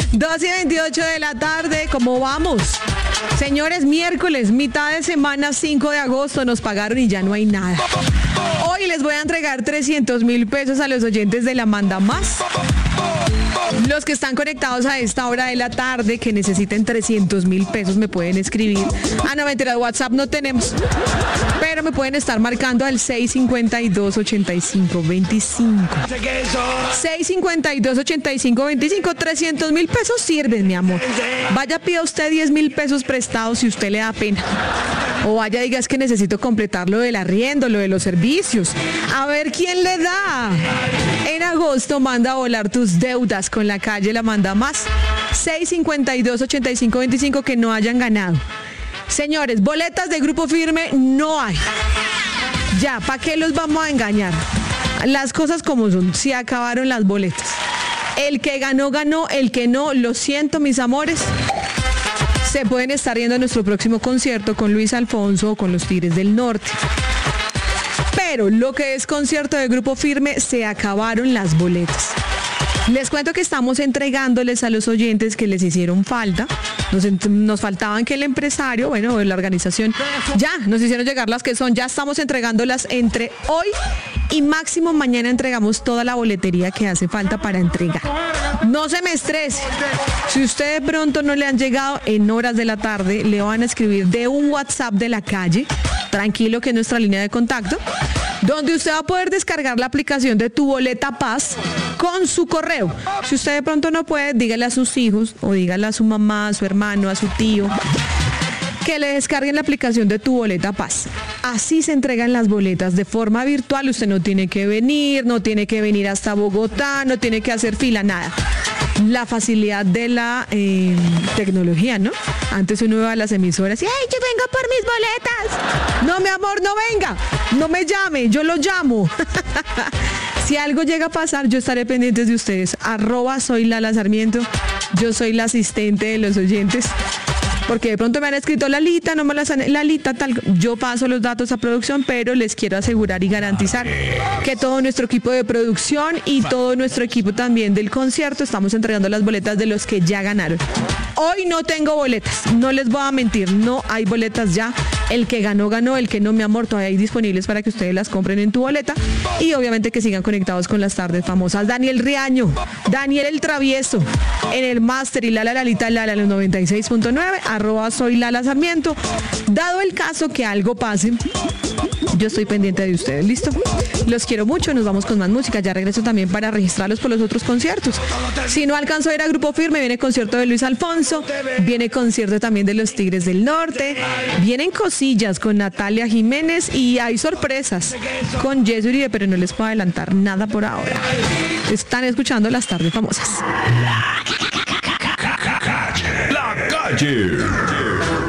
2:28 de la tarde, ¿cómo vamos? Señores, miércoles, mitad de semana, 5 de agosto, nos pagaron y ya no hay nada. Hoy les voy a entregar 300,000 pesos a los oyentes de la Manda Más. Los que están conectados a esta hora de la tarde, que necesiten 300,000 pesos, me pueden escribir. No, mentira, WhatsApp no tenemos. Pero me pueden estar marcando al 652-8525. 652-8525, 300,000 pesos sirven, mi amor. Vaya, pida usted 10,000 pesos prestados si usted le da pena. O vaya, diga, es que necesito completar lo del arriendo, lo de los servicios. A ver quién le da. En agosto manda a volar tus deudas con la calle La Manda Más. 652-8525 que no hayan ganado. Señores, boletas de Grupo Firme no hay. Ya, ¿para qué los vamos a engañar? Las cosas como son, se acabaron las boletas. El que ganó, ganó. El que no, lo siento, mis amores. Se pueden estar yendo a nuestro próximo concierto con Luis Alfonso o con los Tigres del Norte. Pero lo que es concierto de Grupo Firme, se acabaron las boletas. Les cuento que estamos entregándoles a los oyentes que les hicieron falta. Nos faltaban que el empresario, bueno, la organización, ya nos hicieron llegar las que son. Ya estamos entregándolas entre hoy y máximo mañana entregamos toda la boletería que hace falta para entregar. No se me estrese. Si usted de pronto no le han llegado en horas de la tarde, le van a escribir de un WhatsApp de la calle, tranquilo, que es nuestra línea de contacto, donde usted va a poder descargar la aplicación de Tu Boleta Paz con su correo. Si usted de pronto no puede, dígale a sus hijos o dígale a su mamá, a su hermano, a su tío, que le descarguen la aplicación de Tu Boleta Paz. Así se entregan las boletas de forma virtual. Usted no tiene que venir, no tiene que venir hasta Bogotá, no tiene que hacer fila, nada. La facilidad de la tecnología, ¿no? Antes uno iba a las emisoras y ¡ay, yo vengo por mis boletas! No, mi amor, no venga, no me llame, yo lo llamo. Si algo llega a pasar, yo estaré pendiente de ustedes. @soy Lala Sarmiento. Yo soy la asistente de los oyentes. Porque de pronto me han escrito Lalita, no me las han... Lalita, tal... Yo paso los datos a producción, pero les quiero asegurar y garantizar que todo nuestro equipo de producción y todo nuestro equipo también del concierto estamos entregando las boletas de los que ya ganaron. Hoy no tengo boletas, no les voy a mentir, no hay boletas ya. El que ganó, ganó. El que no, mi amor, todavía hay disponibles para que ustedes las compren en Tu Boleta. Y obviamente que sigan conectados con las tardes famosas. Daniel Riaño, Daniel el Travieso, en el máster y Lalita Lala, los 96.9, @soy Lala Sarmiento. Dado el caso que algo pase, yo estoy pendiente de ustedes, ¿listo? Los quiero mucho, nos vamos con más música. Ya regreso también para registrarlos por los otros conciertos. Si no alcanzo a ir a Grupo Firme, viene concierto de Luis Alfonso, viene concierto también de los Tigres del Norte, vienen cosillas con Natalia Jiménez y hay sorpresas con Jess Uribe, pero no les puedo adelantar nada por ahora. Están escuchando las tardes famosas. La calle.